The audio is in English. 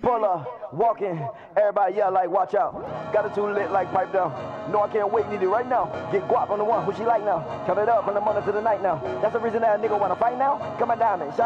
Pull up, walking, everybody yell like watch out. Got it too lit like pipe down. No, I can't wait, need it right now. Get guap on the one, who she like now. Count it up from the morning to the night now. That's the reason that a nigga wanna fight now. Come on, diamond, shine.